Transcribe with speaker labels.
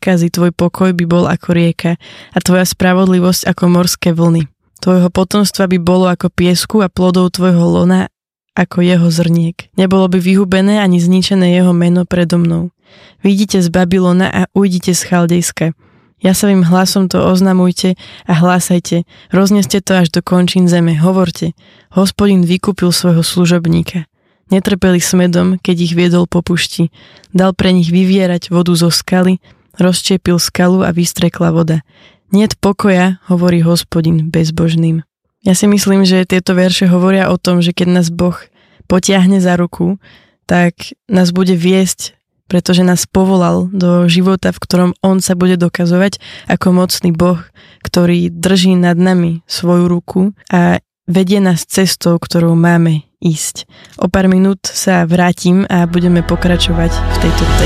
Speaker 1: príkazy, tvoj pokoj by bol ako rieka a tvoja spravodlivosť ako morské vlny. Tvojho potomstva by bolo ako piesku a plodov tvojho lona ako jeho zrniek. Nebolo by vyhubené ani zničené jeho meno predo mnou. Vidíte z Babylona a ujdite z Chaldejska. Jasavým hlasom to oznamujte a hlásajte. Rozneste to až do končín zeme. Hovorte. Hospodin vykúpil svojho služobníka. Netrpeli smedom, keď ich viedol po pušti. Dal pre nich vyvierať vodu zo skaly, rozštiepil skalu a vystrekla voda. Niet pokoja, hovorí Hospodin bezbožným. Ja si myslím, že tieto verše hovoria o tom, že keď nás Boh potiahne za ruku, tak nás bude viesť, pretože nás povolal do života, v ktorom on sa bude dokazovať ako mocný Boh, ktorý drží nad nami svoju ruku a vedie nás cestou, ktorou máme ísť. O pár minút sa vrátim a budeme pokračovať v tejto téme.